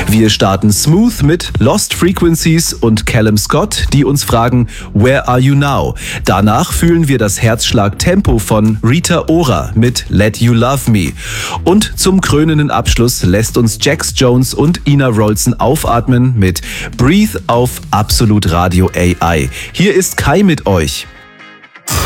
Wir starten smooth mit Lost Frequencies und Callum Scott, die uns fragen, Where are you now? Danach fühlen wir das Herzschlag-Tempo von Rita Ora mit Let You Love Me. Und zum krönenden Abschluss lässt uns Jax Jones und Ina Wroldsen aufatmen mit Breathe auf Absolut Radio AI. Hier ist Kai mit euch.